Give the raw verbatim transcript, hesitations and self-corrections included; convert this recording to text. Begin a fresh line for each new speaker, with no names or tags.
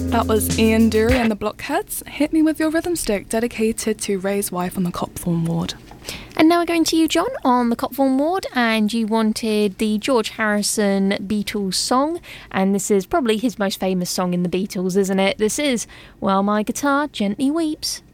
That was Ian Dury and the Blockheads. Hit Me With Your Rhythm Stick, dedicated to Ray's wife on the Copthorne ward.
And now we're going to you, John, on the Copthorne ward, and you wanted the George Harrison Beatles song, and this is probably his most famous song in the Beatles, isn't it? This is While My Guitar Gently Weeps.